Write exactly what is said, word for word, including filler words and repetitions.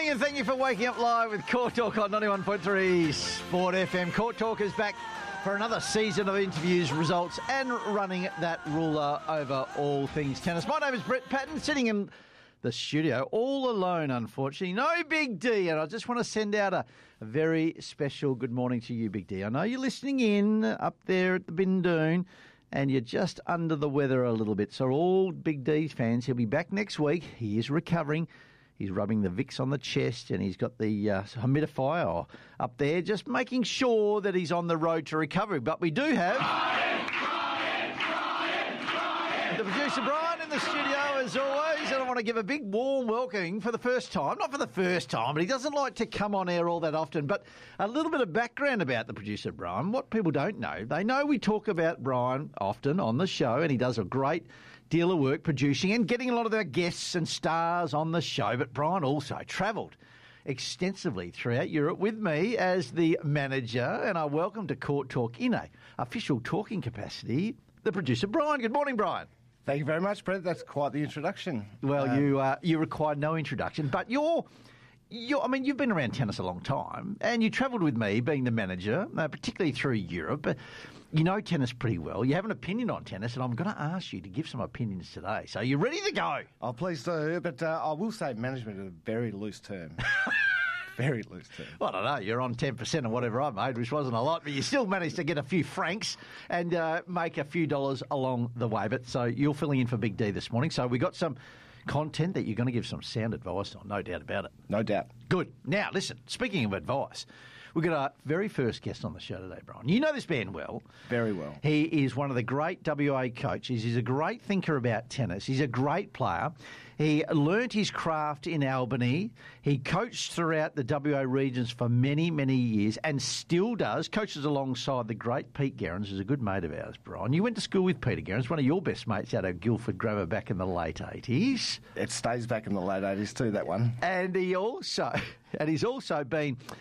morning and thank you for waking up live with Court Talk on ninety-one point three Sport F M. Court Talk is back for another season of interviews, results and running that ruler over all things tennis. My name is Brett Patton, sitting in the studio all alone, unfortunately. No Big D, and I just want to send out a, a very special good morning to you, Big D. I know you're listening in up there at the Bindoon, and you're just under the weather a little bit. So all Big D fans, he'll be back next week. He is recovering. He's rubbing the Vicks on the chest, and he's got the uh, humidifier up there, just making sure that he's on the road to recovery. But we do have Brian, Brian, Brian, Brian. the producer Brian in the studio as always, and I want to give a big warm welcome for the first time. Not for the first time, but he doesn't like to come on air all that often. But a little bit of background about the producer Brian. What people don't know, they know we talk about Brian often on the show, and he does a great deal of work producing and getting a lot of our guests and stars on the show. But Brian also travelled extensively throughout Europe with me as the manager, and I welcome to Court Talk in a official talking capacity the producer Brian. Good morning, Brian. Thank you very much, Brett. That's quite the introduction. Well, um, you uh, you require no introduction, but you're, you're, I mean, you've been around tennis a long time, and you travelled with me being the manager, uh, particularly through Europe. You know tennis pretty well. You have an opinion on tennis, and I'm going to ask you to give some opinions today. So you're ready to go? Oh, please do. But uh, I will say management is a very loose term. Very loose term. Well, I don't know. You're on ten percent of whatever I made, which wasn't a lot, but you still managed to get a few francs and uh, make a few dollars along the way. But so you're filling in for Big D this morning. So we got some content that you're going to give some sound advice on, no doubt about it. No doubt. Good. Now, listen, speaking of advice, we've got our very first guest on the show today, Brian. You know this man well. Very well. He is one of the great W A coaches. He's a great thinker about tennis. He's a great player. He learnt his craft in Albany. He coached throughout the W A regions for many, many years and still does. Coaches alongside the great Pete Gerrans, who's a good mate of ours, Brian. You went to school with Peter Gerrans, one of your best mates out of Guildford Grammar back in the late eighties. It stays back in the late eighties too, that one. And he also, and he's also been